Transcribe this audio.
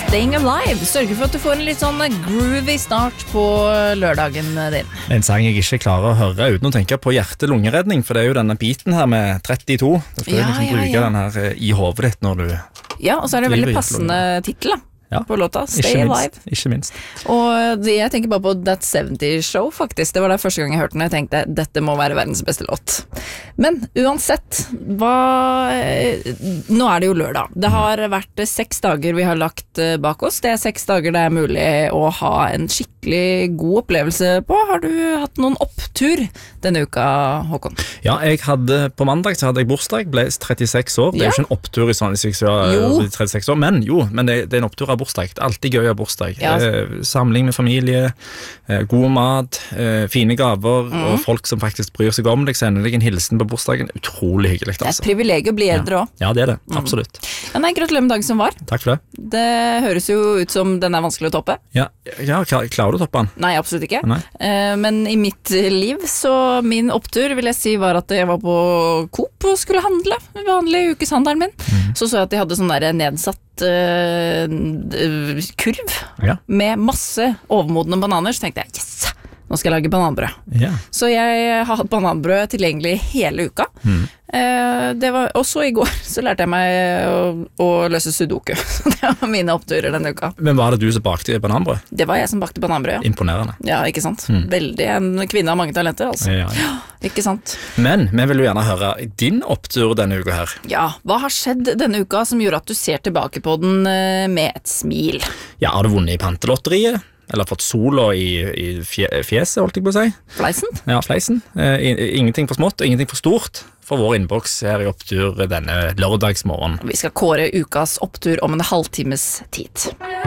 Staying Alive sørger for at du får en litt sånn groovy start på lørdagen din. En sang jeg ikke klarer å høre uten å tenke på hjerte-lungeredning, for det er jo denne biten her med 32. Da skal du liksom bruke den her i hovedet ditt når du... Ja, og så er det veldig passende titel da. Ja, på låta, Stay Alive. Ikke minst. Og jeg tenker bare på That 70 Show, faktisk. Det var det første gang jeg hørte den, og jeg tenkte, dette må være verdens beste låt. Men uansett, nå er det jo lørdag. Det har vært 6 dager vi har lagt bak oss. Det er 6 dager det er mulig å ha en skikkelig god opplevelse på. Har du hatt noen opptur denne uka, Håkon? Ja, på mandag så hadde jeg bursdag, ble 36 år. Det er jo ikke en opptur i sånn, hvis jeg 36 år, men det er en opptur av bursdag. Det er alltid gøy av bursdag. Ja. Samling med familie, god mat, fine gaver, og folk som faktisk bryr seg om deg, sender deg en hilsen på bursdagen. Utrolig hyggelig. Altså. Det er et privilegium å bli eldre også. Ja, det er det. Absolutt. Ja, nei, gratulerer med dagen som var. Takk for det. Det høres jo ut som den er vanskelig å toppe. Ja, klarer du å toppe den? Nei, absolutt ikke. Nei. Men i mitt liv, så min opptur vil jeg si var at jeg var på Coop og skulle handle, vanlig ukeshandelen min. Så jeg at de hadde sånn der nedsatt kurv med masse overmodne bananer, så tenkte jeg, yes, nå skal jeg lage bananbrød. Ja. Så jeg har hatt bananbrød tilgjengelig hele uka. Og så i går så lærte jeg meg å løse sudoku. Så det var mine oppturer denne uka. Men var det du som bakte bananbrød? Det var jeg som bakte bananbrød, ja. Imponerende. Ja, ikke sant? Veldig en kvinne av mange talenter, altså. Ja, ikke sant? Men vi vil jo gjerne høre din opptur denne uka her. Ja, hva har skjedd denne uka som gjorde at du ser tilbake på den med et smil? Ja, har du vunnet i pantelotteriet? Eller fått sola i fjeset, holdt jeg på å si. Fleisen? Ja, fleisen. Ingenting for smått, og ingenting for stort for vår innboks her i opptur denne lørdagsmorgen. Vi skal kåre ukas opptur om en halvtimes tid.